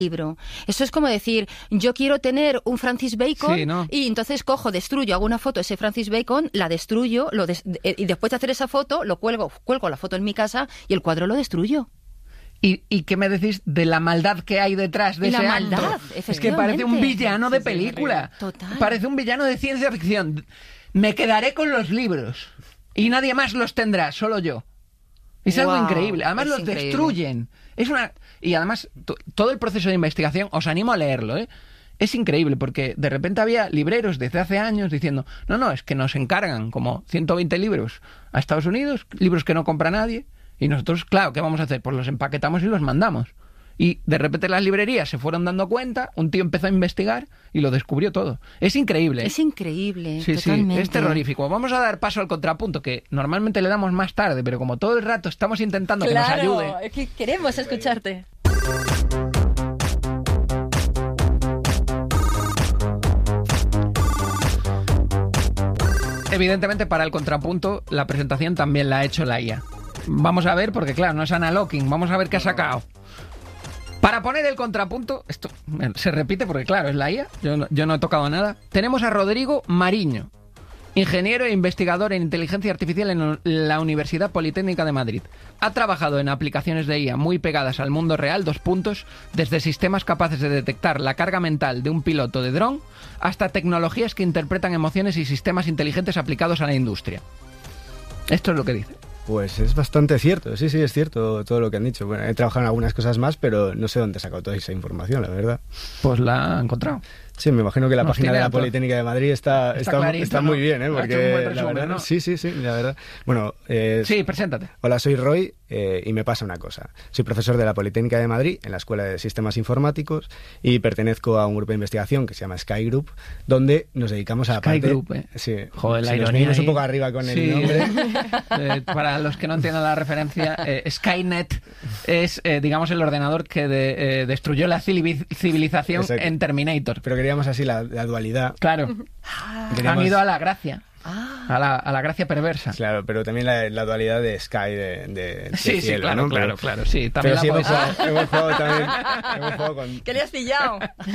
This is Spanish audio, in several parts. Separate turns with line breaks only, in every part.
libro. Eso es como decir, yo quiero tener un Francis Bacon,
sí, ¿no?
Y entonces destruyo, hago una foto de ese Francis Bacon, la destruyo, y después de hacer esa foto, cuelgo la foto en mi casa y el cuadro lo destruyo.
¿Y qué me decís de la maldad que hay detrás de ese acto?
La maldad,
Es que parece un villano de película.
Total.
Parece un villano de ciencia ficción. Me quedaré con los libros y nadie más los tendrá, solo yo. Es algo increíble. Además los destruyen. Y además todo el proceso de investigación, os animo a leerlo, ¿eh? Es increíble porque de repente había libreros desde hace años diciendo, no, es que nos encargan como 120 libros a Estados Unidos, libros que no compra nadie, y nosotros, claro, ¿qué vamos a hacer? Pues los empaquetamos y los mandamos. Y de repente las librerías se fueron dando cuenta, un tío empezó a investigar y lo descubrió todo. Es increíble.
Es increíble,
sí,
totalmente.
Sí, es terrorífico. Vamos a dar paso al contrapunto, que normalmente le damos más tarde, pero como todo el rato estamos intentando que nos ayude.
Es que queremos escucharte.
Evidentemente, para el contrapunto, la presentación también la ha hecho la IA. Vamos a ver, porque claro, no es Ana Locking. Vamos a ver qué ha sacado. Para poner el contrapunto, esto se repite porque claro, es la IA, yo no he tocado nada. Tenemos a Rodrigo Mariño, ingeniero e investigador en inteligencia artificial en la Universidad Politécnica de Madrid. Ha trabajado en aplicaciones de IA muy pegadas al mundo real, desde sistemas capaces de detectar la carga mental de un piloto de dron hasta tecnologías que interpretan emociones y sistemas inteligentes aplicados a la industria. Esto es lo que dice.
Pues es bastante cierto, sí, es cierto todo lo que han dicho. Bueno, he trabajado en algunas cosas más, pero no sé dónde he sacado toda esa información, la verdad.
Pues la he encontrado.
Sí, me imagino que la página de la Politécnica de Madrid está
clarito,
muy bien, ¿eh? Porque
un buen resumen,
la verdad,
¿no?
Sí, la verdad. Bueno,
sí, preséntate.
Hola, soy Roy y me pasa una cosa. Soy profesor de la Politécnica de Madrid en la Escuela de Sistemas Informáticos y pertenezco a un grupo de investigación que se llama Sky Group, donde nos dedicamos a la parte...
Sky Group, ¿eh?
Sí.
Joder, la
si
ironía.
nos un poco arriba con el nombre.
Para los que no entiendan la referencia, Skynet es, digamos, el ordenador que destruyó la civilización. Exacto. En Terminator.
Pero queríamos así la dualidad.
Claro. Han ido a la gracia. A la gracia perversa.
Claro, pero también la dualidad de Sky de
sí,
cielo,
claro,
¿no?
claro, sí. También
pero sí hemos jugado también. Hemos jugado con...
¿Qué le has pillado?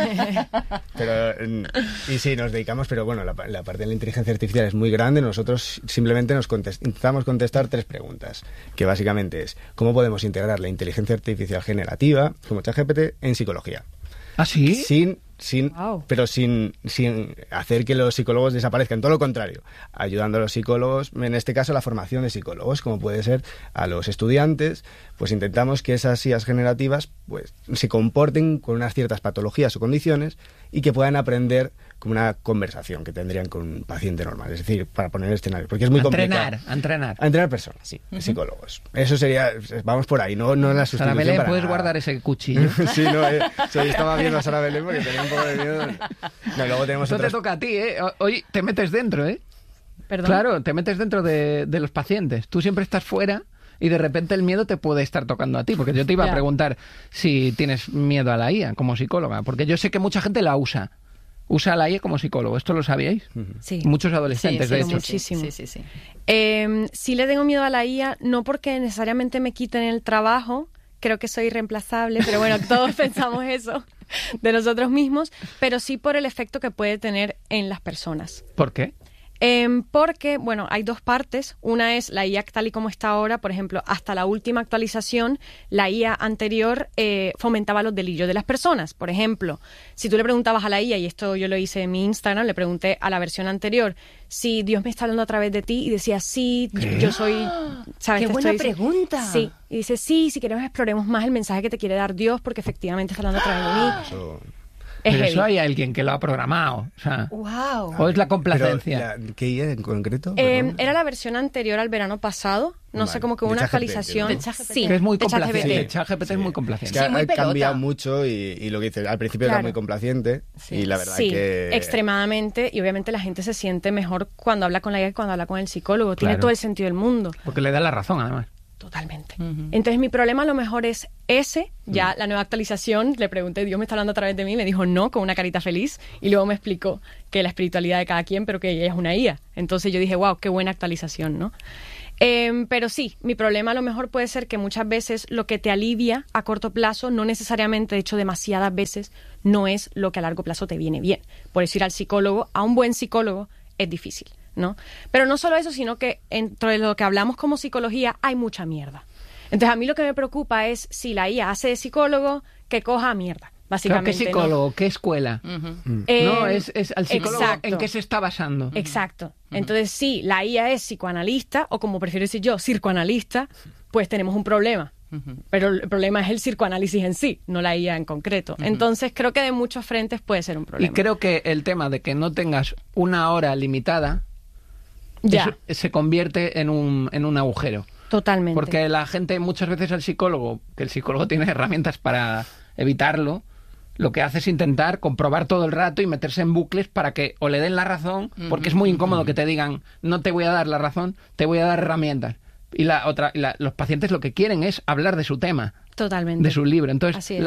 Y sí, nos dedicamos, pero bueno, la parte de la inteligencia artificial es muy grande. Nosotros simplemente intentamos contestar 3 preguntas, que básicamente es ¿cómo podemos integrar la inteligencia artificial generativa, como ChatGPT, en psicología?
¿Ah, sí?
Pero sin hacer que los psicólogos desaparezcan, todo lo contrario, ayudando a los psicólogos, en este caso la formación de psicólogos, como puede ser a los estudiantes, pues intentamos que esas IAs generativas pues se comporten con unas ciertas patologías o condiciones y que puedan aprender como una conversación que tendrían con un paciente normal, es decir, para poner el escenario, porque es muy complicado.
A entrenar
Personas, sí, psicólogos. Eso sería, vamos por ahí, no la sustitución.
Sara Belén,
para
¿puedes
nada.
guardar ese cuchillo?
Sí, estaba viendo a Sara Belén porque tenía un poco de miedo. No, luego tenemos
Esto te toca a ti, ¿eh? Hoy te metes dentro, ¿eh?
¿Perdón?
Claro, te metes dentro de los pacientes. Tú siempre estás fuera y de repente el miedo te puede estar tocando a ti, porque yo te iba a preguntar si tienes miedo a la IA como psicóloga, porque yo sé que mucha gente la usa. Usa a la IA como psicólogo, ¿esto lo sabíais?
Sí.
Muchos adolescentes, de hecho.
Muchísimo.
Sí.
Sí le tengo miedo a la IA, no porque necesariamente me quiten el trabajo, creo que soy irreemplazable, pero bueno, todos pensamos eso de nosotros mismos, pero sí por el efecto que puede tener en las personas.
¿Por qué?
Porque, bueno, hay 2 partes. Una es la IA tal y como está ahora. Por ejemplo, hasta la última actualización, la IA anterior fomentaba los delirios de las personas. Por ejemplo, si tú le preguntabas a la IA, y esto yo lo hice en mi Instagram, le pregunté a la versión anterior si Dios me está hablando a través de ti, y decía, sí, yo soy... ¿sabes?
¡Qué buena pregunta!
Sí, y dice, sí, si queremos exploremos más el mensaje que te quiere dar Dios, porque efectivamente está hablando a través de mí.
Pero eso hay alguien que lo ha programado. O sea,
¡wow!
¿O es la complacencia?
Pero, ¿qué IA en concreto?
Era la versión anterior al verano pasado. No sé, como que una actualización.
¿no?
Sí,
que es muy
de ChatGPT.
complaciente. ChatGPT es muy complaciente.
Es que
muy
ha
pelota.
cambiado mucho y lo que dices, al principio era muy complaciente y la verdad que...
extremadamente, y obviamente la gente se siente mejor cuando habla con la IA que cuando habla con el psicólogo. Tiene todo el sentido del mundo.
Porque le da la razón, además.
Totalmente. Entonces mi problema a lo mejor es ese. Ya la nueva actualización, le pregunté, ¿Dios me está hablando a través de mí? Me dijo no, con una carita feliz, y luego me explicó que la espiritualidad de cada quien, pero que ella es una IA. Entonces yo dije, wow, qué buena actualización, ¿no? Pero sí, mi problema a lo mejor puede ser que muchas veces lo que te alivia a corto plazo, no necesariamente, de hecho demasiadas veces, no es lo que a largo plazo te viene bien. Por eso ir al psicólogo, a un buen psicólogo, es difícil, ¿no? Pero no solo eso, sino que dentro de lo que hablamos como psicología hay mucha mierda. Entonces a mí lo que me preocupa es si la IA hace de psicólogo, que coja mierda. Básicamente,
¿qué psicólogo?
¿no?
¿Qué escuela? No, es al psicólogo.
Exacto.
¿En qué se está basando?
Exacto. Entonces, si la IA es psicoanalista, o como prefiero decir yo, circoanalista, pues tenemos un problema. Pero el problema es el circoanálisis en sí, no la IA en concreto. Entonces, creo que de muchos frentes puede ser un problema.
Y creo que el tema de que no tengas una hora limitada se convierte en un agujero.
Totalmente.
Porque la gente muchas veces al psicólogo, que el psicólogo tiene herramientas para evitarlo, lo que hace es intentar comprobar todo el rato y meterse en bucles para que o le den la razón, porque es muy incómodo que te digan, no te voy a dar la razón, te voy a dar herramientas. Y los pacientes lo que quieren es hablar de su tema.
Totalmente.
De su libro. Entonces,
Así es.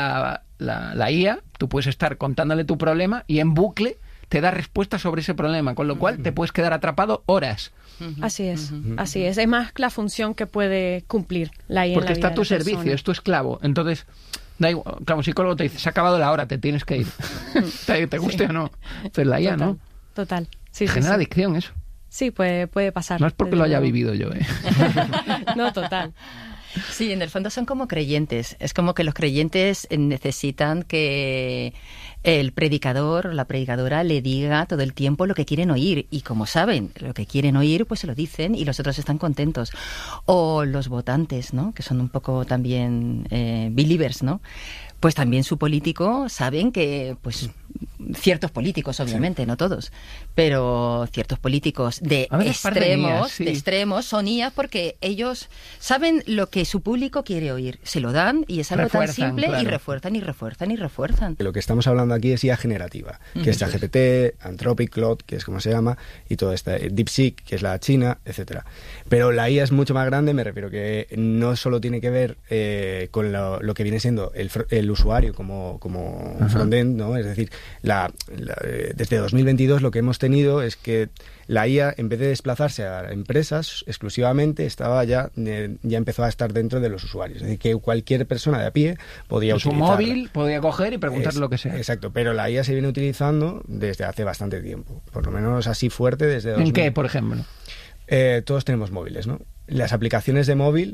la IA, tú puedes estar contándole tu problema y en bucle te da respuestas sobre ese problema, con lo cual te puedes quedar atrapado horas.
Así es, así es. Es más la función que puede cumplir la IA.
Porque
en la vida
está a tu
de la
servicio,
persona.
es tu esclavo. Entonces, da igual, claro, un psicólogo te dice, se ha acabado la hora, te tienes que ir. te guste o no. Pero la IA, ¿no?
Total. Sí,
Genera
sí.
adicción eso.
Sí, puede pasar.
No es porque lo haya vivido yo, ¿eh?
No, total.
Sí, en el fondo son como creyentes. Es como que los creyentes necesitan que el predicador o la predicadora le diga todo el tiempo lo que quieren oír. Y como saben lo que quieren oír, pues se lo dicen y los otros están contentos. O los votantes, ¿no? Que son un poco también believers, ¿no? Pues también su político saben que, pues, ciertos políticos, obviamente, no todos, pero ciertos políticos de extremos son IAs porque ellos saben lo que su público quiere oír, se lo dan y es algo tan simple,
claro.
y refuerzan.
Lo que estamos hablando aquí es IA generativa, que es ChatGPT, Anthropic, Claude, que es como se llama, y todo esto, DeepSeek, que es la china, etcétera. Pero la IA es mucho más grande, me refiero que no solo tiene que ver con lo que viene siendo el usuario como frontend, ¿no? Es decir, desde 2022 lo que hemos tenido es que la IA, en vez de desplazarse a empresas exclusivamente, ya empezó a estar dentro de los usuarios. Es decir, que cualquier persona de a pie podía utilizarla.
Su móvil podía coger y preguntar lo que sea.
Exacto, pero la IA se viene utilizando desde hace bastante tiempo. Por lo menos así fuerte desde 2000.
¿En qué, por ejemplo?
Todos tenemos móviles, ¿no? Las aplicaciones de móvil,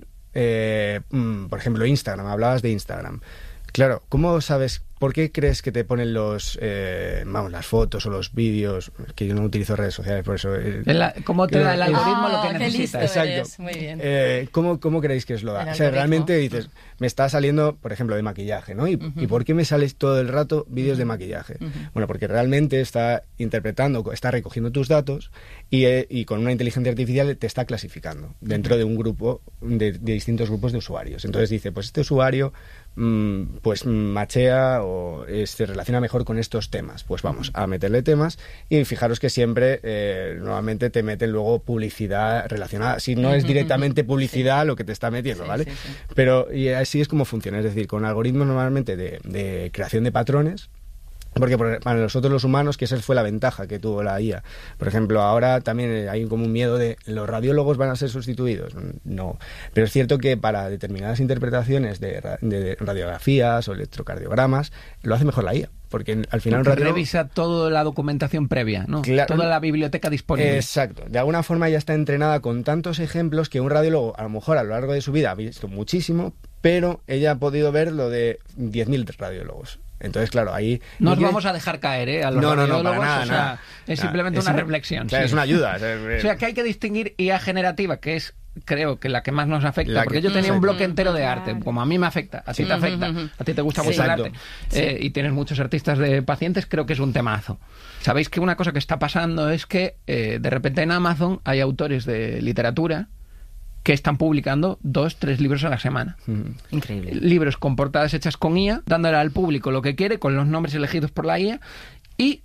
por ejemplo, Instagram, hablabas de Instagram. Claro, ¿cómo sabes, por qué crees que te ponen las fotos o los vídeos? Que yo no utilizo redes sociales, por eso.
¿Cómo te da el algoritmo lo que necesitas?
Exacto.
Muy bien.
¿Cómo creéis que os lo da?
El
O sea,
algoritmo.
realmente dices, me está saliendo, por ejemplo, de maquillaje, ¿no? ¿Y por qué me sales todo el rato vídeos de maquillaje? Bueno, porque realmente está interpretando, está recogiendo tus datos y con una inteligencia artificial te está clasificando dentro de un grupo, de distintos grupos de usuarios. Entonces dice, pues este usuario pues machea o se relaciona mejor con estos temas. Pues vamos a meterle temas y fijaros que siempre normalmente te meten luego publicidad relacionada. Si no es directamente publicidad lo que te está metiendo, ¿vale?
Sí.
Pero y así es como funciona. Es decir, con algoritmos normalmente de creación de patrones. Porque para nosotros los humanos, que esa fue la ventaja que tuvo la IA. Por ejemplo, ahora también hay como un miedo de ¿los radiólogos van a ser sustituidos? No. Pero es cierto que para determinadas interpretaciones de radiografías o electrocardiogramas, lo hace mejor la IA. Porque al final un radiólogo
revisa toda la documentación previa, ¿no?
Claro.
Toda la biblioteca disponible.
Exacto. De alguna forma ya está entrenada con tantos ejemplos que un radiólogo, a lo mejor a lo largo de su vida ha visto muchísimo, pero ella ha podido ver lo de 10.000 radiólogos. Entonces, claro, ahí...
No os vamos a dejar caer, a los radiólogos,
para nada,
o sea,
nada.
es simplemente una reflexión.
O sea,
sí.
es una ayuda.
O sea, que hay que distinguir IA generativa, que es, creo que la que más nos afecta, porque yo tenía un bloque entero de arte, como a mí me afecta, a ti te afecta, a ti te gusta mucho el arte, y tienes muchos artistas de pacientes, creo que es un temazo. Sabéis que una cosa que está pasando es que de repente en Amazon hay autores de literatura que están publicando 2-3 libros a la semana.
Increíble.
Libros con portadas hechas con IA, dándole al público lo que quiere, con los nombres elegidos por la IA y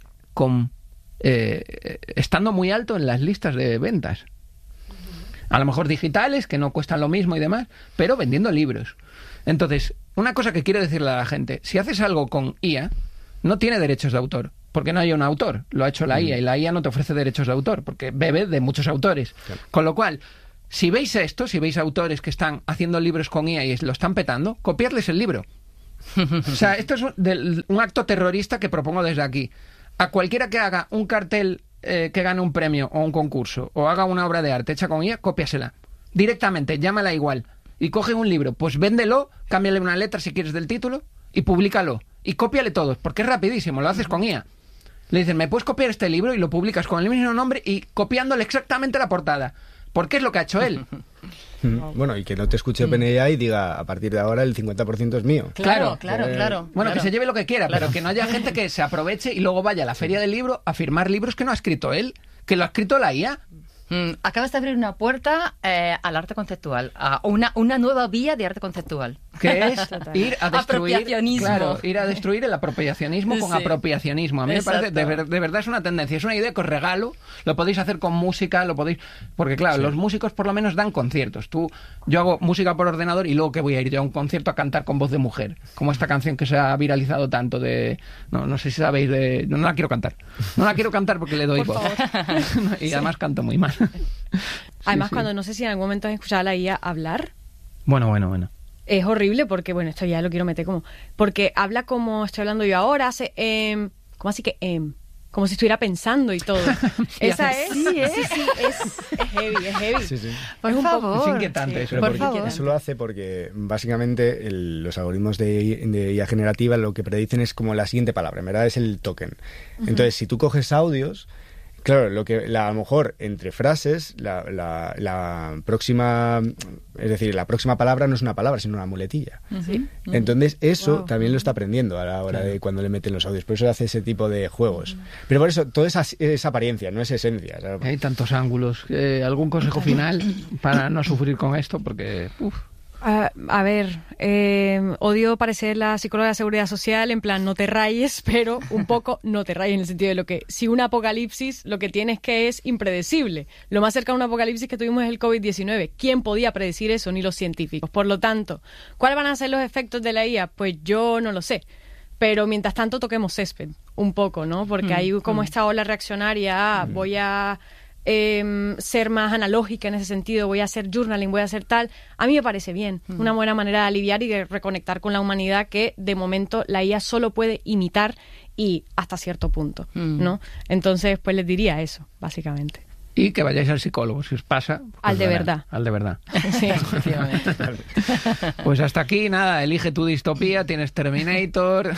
estando muy alto en las listas de ventas. A lo mejor digitales, que no cuestan lo mismo y demás, pero vendiendo libros. Entonces, una cosa que quiero decirle a la gente, si haces algo con IA, no tiene derechos de autor, porque no hay un autor, lo ha hecho la IA, y la IA no te ofrece derechos de autor, porque bebe de muchos autores. Claro. Con lo cual, si veis esto, si veis autores que están haciendo libros con IA y lo están petando, copiarles el libro. O sea, esto es un acto terrorista que propongo desde aquí. A cualquiera que haga un cartel que gane un premio o un concurso, o haga una obra de arte hecha con IA, cópiasela. Directamente, llámala igual. Y coge un libro, pues véndelo, cámbiale una letra si quieres del título, y públicalo. Y cópiale todos, porque es rapidísimo, lo haces con IA. Le dices, ¿me puedes copiar este libro? Y lo publicas con el mismo nombre y copiándole exactamente la portada. Porque es lo que ha hecho él.
Bueno, y que no te escuche OpenAI y diga, a partir de ahora el 50% es mío.
Claro.
Bueno,
claro.
que se lleve lo que quiera, pero que no haya gente que se aproveche y luego vaya a la feria del libro a firmar libros que no ha escrito él, que lo ha escrito la IA.
Acabas de abrir una puerta al arte conceptual, a una nueva vía de arte conceptual.
Que es ir a destruir,
apropiacionismo.
claro, ir a destruir el apropiacionismo con apropiacionismo. A mí me parece, de verdad es una tendencia, es una idea que os regalo, lo podéis hacer con música, lo podéis, porque claro, los músicos por lo menos dan conciertos. Yo hago música por ordenador y luego que voy a ir yo a un concierto a cantar con voz de mujer, como esta canción que se ha viralizado tanto no sé si sabéis no la quiero cantar porque le doy
por
voz. Y además canto muy mal.
Además, cuando no sé si en algún momento has escuchado a la IA hablar.
Bueno.
Es horrible porque, bueno, esto ya lo quiero meter como... Porque habla como estoy hablando yo ahora, hace... ¿Cómo así que como si estuviera pensando y todo. Esa es... Sí, es heavy.
Sí.
Por favor.
Es inquietante eso.
Por favor. Eso lo hace porque básicamente los algoritmos de IA generativa lo que predicen es como la siguiente palabra, en verdad es el token. Entonces, si tú coges audios... Claro, a lo mejor entre frases, la próxima, es decir, la próxima palabra no es una palabra, sino una muletilla.
Sí.
Entonces, eso también lo está aprendiendo a la hora de cuando le meten los audios. Por eso hace ese tipo de juegos. Pero por eso, todo es apariencia, no es esencia. ¿Sabes?
Hay tantos ángulos. ¿Algún consejo final para no sufrir con esto? Porque...
A ver, odio parecer la psicóloga de seguridad social, en plan, no te rayes, pero un poco no te rayes en el sentido de lo que, si un apocalipsis, lo que tienes que es impredecible. Lo más cerca a un apocalipsis que tuvimos es el COVID-19. ¿Quién podía predecir eso? Ni los científicos. Por lo tanto, ¿cuáles van a ser los efectos de la IA? Pues yo no lo sé. Pero mientras tanto toquemos césped, un poco, ¿no? Porque hay como esta ola reaccionaria, voy a... ser más analógica en ese sentido, voy a hacer journaling, voy a hacer tal, a mí me parece bien, una buena manera de aliviar y de reconectar con la humanidad que de momento la IA solo puede imitar y hasta cierto punto, ¿no? Entonces pues les diría eso, básicamente.
Y que vayáis al psicólogo, si os pasa. Pues
al de verdad.
Al de verdad.
Sí, efectivamente.
Pues hasta aquí, nada, elige tu distopía, tienes Terminator,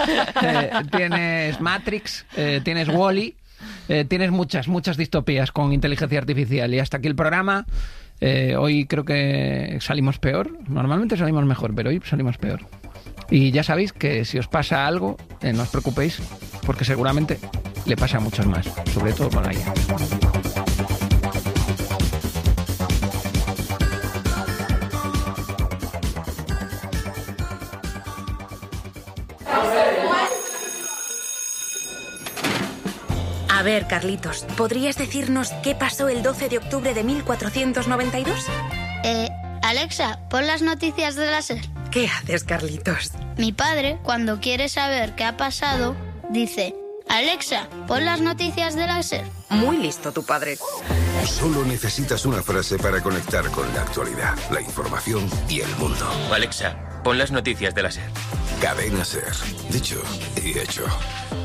tienes Matrix, tienes Wall-E. Tienes muchas distopías con inteligencia artificial. Y hasta aquí el programa. Hoy creo que salimos peor. Normalmente salimos mejor, pero hoy salimos peor. Y ya sabéis que si os pasa algo, no os preocupéis, porque seguramente le pasa a muchos más, sobre todo con la IA.
A ver, Carlitos, ¿podrías decirnos qué pasó el 12 de octubre de 1492?
Alexa, pon las noticias de la SER.
¿Qué haces, Carlitos?
Mi padre, cuando quiere saber qué ha pasado, dice: Alexa, pon las noticias de la SER.
Muy listo tu padre.
Solo necesitas una frase para conectar con la actualidad, la información y el mundo.
Alexa, pon las noticias de la SER.
Cadena SER. Dicho y hecho.